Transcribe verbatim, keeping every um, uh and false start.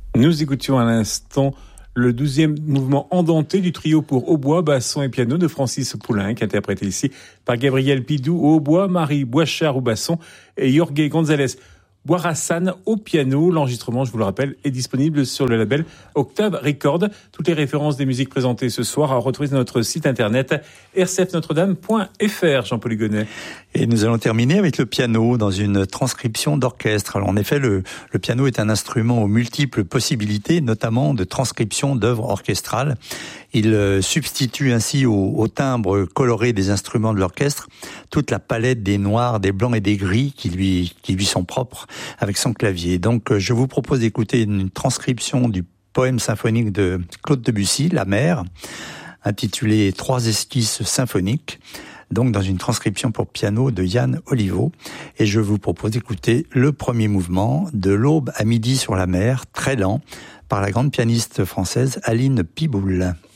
Nous écoutions à l'instant le douzième mouvement andenté du trio pour hautbois, basson et piano de Francis Poulenc, interprété ici par Gabriel Pidou au hautbois, Marie Boichard au basson et Jorge González Boirassan au piano. L'enregistrement, je vous le rappelle, est disponible sur le label Octave Record. Toutes les références des musiques présentées ce soir à retrouver sur notre site internet r c f notre dame point f r. Jean-Paul Hugonnet. Et nous allons terminer avec le piano dans une transcription d'orchestre. Alors en effet, le, le piano est un instrument aux multiples possibilités, notamment de transcription d'œuvres orchestrales. Il euh, substitue ainsi au, au timbre coloré des instruments de l'orchestre toute la palette des noirs, des blancs et des gris qui lui, qui lui sont propres avec son clavier. Donc euh, je vous propose d'écouter une transcription du poème symphonique de Claude Debussy, La Mer, intitulé Trois esquisses symphoniques, donc dans une transcription pour piano de Yann Oliveau. Et je vous propose d'écouter le premier mouvement, de l'aube à midi sur la mer, très lent, par la grande pianiste française Aline Piboul.